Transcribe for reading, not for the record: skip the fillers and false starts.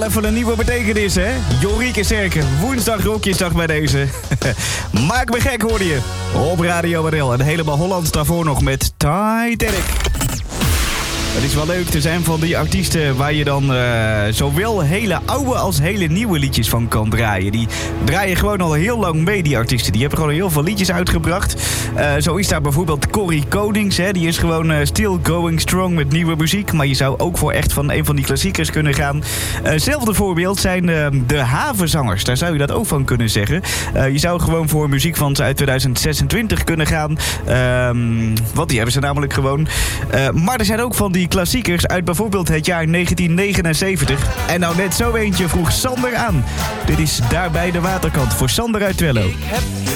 even een nieuwe betekenis, hè? Jorike Serke, woensdag Rokjesdag bij deze. Maak me gek, hoorde je. Op Radio Badel. En helemaal Hollands daarvoor nog met Titanic. Het is wel leuk te zijn van die artiesten waar je dan zowel hele oude als hele nieuwe liedjes van kan draaien. Die draaien gewoon al heel lang mee, die artiesten. Die hebben gewoon heel veel liedjes uitgebracht. Zo is daar bijvoorbeeld Corrie Konings. Hè. Die is gewoon still going strong met nieuwe muziek. Maar je zou ook voor echt van een van die klassiekers kunnen gaan. Hetzelfde voorbeeld zijn de Havenzangers. Daar zou je dat ook van kunnen zeggen. Je zou gewoon voor muziek van ze uit 2026 kunnen gaan. Want die hebben ze namelijk gewoon. Maar er zijn ook van die klassiekers uit bijvoorbeeld het jaar 1979. En nou net zo eentje vroeg Sander aan. Dit is Daar bij de Waterkant voor Sander uit Twello. Ik heb